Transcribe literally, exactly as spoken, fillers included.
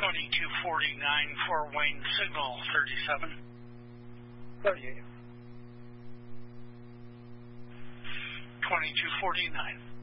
twenty-two forty-nine for Wayne, signal thirty-seven. thirty-eight. twenty-two forty-nine.